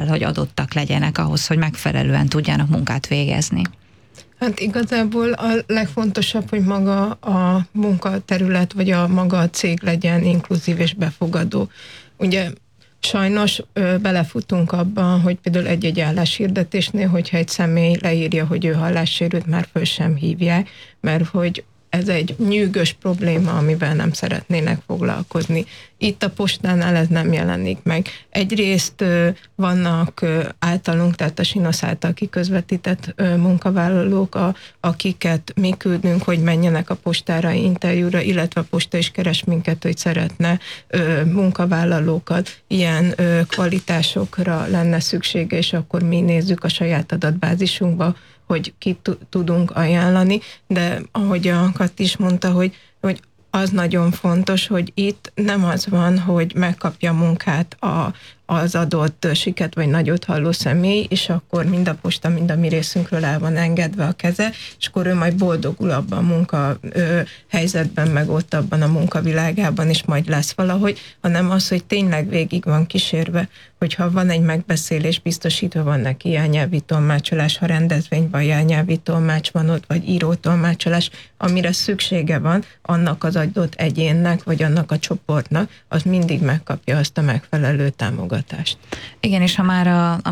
kell, hogy adottak legyenek ahhoz, hogy megfelelően tudjanak munkát végezni? Hát igazából a legfontosabb, hogy maga a munkaterület, vagy maga a cég legyen inkluzív és befogadó. Ugye sajnos belefutunk abban, hogy például egy-egy álláshirdetésnél, hogyha egy személy leírja, hogy ő hallássérült, már föl sem hívják, mert hogy ez egy nyűgös probléma, amivel nem szeretnének foglalkozni. Itt a postánál ez nem jelenik meg. Egyrészt vannak általunk, tehát a Sinosz által kiközvetített munkavállalók, akiket mi küldünk, hogy menjenek a postára interjúra, illetve a posta is keres minket, hogy szeretne munkavállalókat. Ilyen kvalitásokra lenne szüksége, és akkor mi nézzük a saját adatbázisunkba, hogy ki tudunk ajánlani, de ahogy a Kati is mondta, hogy az nagyon fontos, hogy itt nem az van, hogy megkapja munkát az adott siket vagy nagyot halló személy, és akkor mind a posta, mind a mi részünkről el van engedve a keze, és akkor ő majd boldogul abban a munka helyzetben, meg ott abban a munkavilágában is majd lesz valahogy, hanem az, hogy tényleg végig van kísérve, hogyha van egy megbeszélés, biztosítva van neki jelnyelvi tolmácsolás, ha rendezvény van, jelnyelvi tolmács van ott, vagy írótolmácsolás, amire szüksége van annak az adott egyénnek, vagy annak a csoportnak, az mindig megkapja azt a megfelelő támogatást. Igen, és ha már a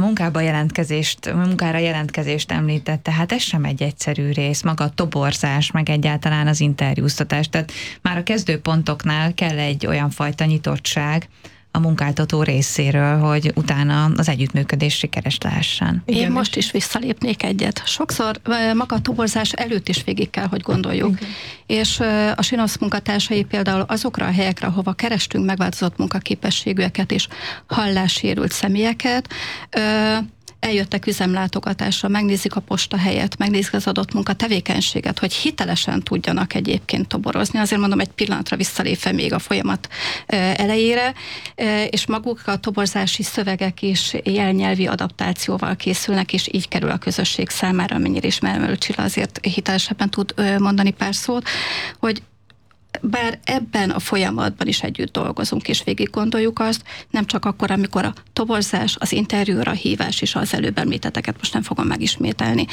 munkára jelentkezést említett, tehát ez sem egy egyszerű rész, maga a toborzás, meg egyáltalán az interjúztatás, tehát már a kezdőpontoknál kell egy olyan fajta nyitottság a munkáltató részéről, hogy utána az együttműködés sikeres lehessen. Én most is visszalépnék egyet. Sokszor maga a toborzás előtt is végig kell, hogy gondoljuk. Igen. És a Sinosz munkatársai például azokra a helyekre, ahova kerestünk megváltozott munkaképességűeket és hallássérült személyeket, eljöttek üzemlátogatásra, megnézik a postahelyet, megnézik az adott munka tevékenységet, hogy hitelesen tudjanak egyébként toborozni. Azért mondom, egy pillanatra visszalépve még a folyamat elejére, és maguk a toborzási szövegek is jelnyelvi adaptációval készülnek, és így kerül a közösség számára, amennyire is Melmelő Csilla azért hitelesebben tud mondani pár szót, hogy bár ebben a folyamatban is együtt dolgozunk, és végig gondoljuk azt, nem csak akkor, amikor a toborzás, az interjúra hívás és az előbb említetteket most nem fogom megismételni,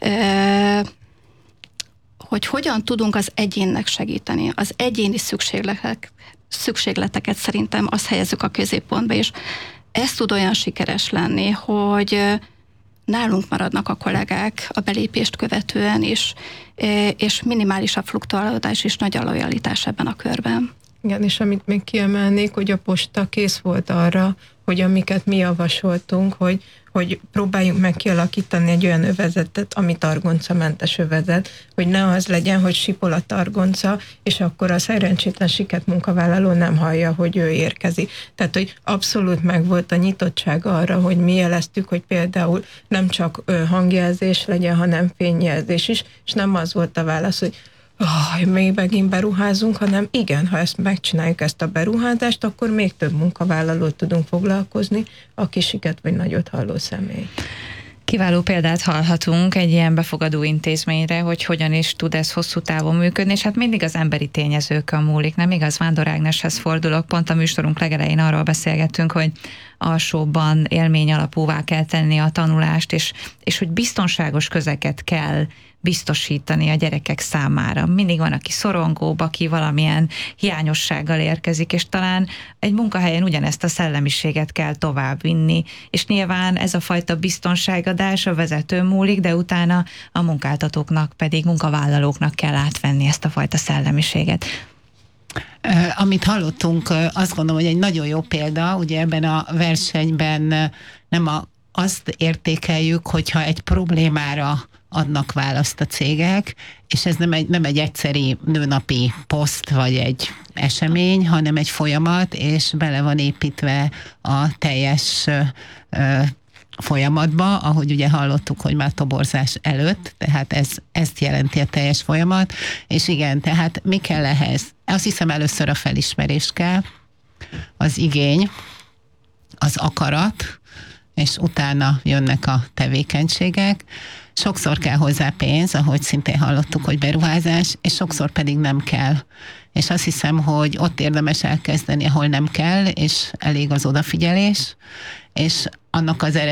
hogy hogyan tudunk az egyénnek segíteni. Az egyéni szükségleteket szerintem azt helyezzük a középpontba, és ez tud olyan sikeres lenni, hogy nálunk maradnak a kollégák a belépést követően is, és minimális a fluktuálódás és nagy a lojalitás ebben a körben. Igen, és amit még kiemelnék, hogy a posta kész volt arra, hogy amiket mi javasoltunk, hogy próbáljunk meg kialakítani egy olyan övezetet, ami targoncamentes övezet, hogy ne az legyen, hogy sipol a targonca, és akkor a szerencsétlen siket munkavállaló nem hallja, hogy ő érkezik. Tehát, hogy abszolút megvolt a nyitottság arra, hogy mi jeleztük, hogy például nem csak hangjelzés legyen, hanem fényjelzés is, és nem az volt a válasz, hogy még megint beruházunk, hanem igen, ha megcsináljuk ezt a beruházást, akkor még több munkavállalót tudunk foglalkozni, aki siket vagy nagyot halló személy. Kiváló példát hallhatunk egy ilyen befogadó intézményre, hogy hogyan is tud ez hosszú távon működni, és hát mindig az emberi tényezőkön múlik, nem igaz? Vándor Ágneshez fordulok, pont a műsorunk legelején arról beszélgettünk, hogy alsóbban élmény alapúvá kell tenni a tanulást, és hogy biztonságos közeket kell biztosítani a gyerekek számára. Mindig van, aki szorongóbb, aki valamilyen hiányossággal érkezik, és talán egy munkahelyen ugyanezt a szellemiséget kell továbbvinni, és nyilván ez a fajta biztonságadás a vezetőn múlik, de utána a munkáltatóknak pedig, munkavállalóknak kell átvenni ezt a fajta szellemiséget. Amit hallottunk, azt gondolom, hogy egy nagyon jó példa, ugye ebben a versenyben nem azt értékeljük, hogyha egy problémára adnak választ a cégek, és ez nem egy egyszeri nőnapi poszt, vagy egy esemény, hanem egy folyamat, és bele van építve a teljes folyamatba, ahogy ugye hallottuk, hogy már toborzás előtt, tehát ezt jelenti a teljes folyamat, és igen, tehát mi kell ehhez? Azt hiszem először a felismerés kell, az igény, az akarat, és utána jönnek a tevékenységek. Sokszor kell hozzá pénz, ahogy szintén hallottuk, hogy beruházás, és sokszor pedig nem kell. És azt hiszem, hogy ott érdemes elkezdeni, ahol nem kell, és elég az odafigyelés, és annak az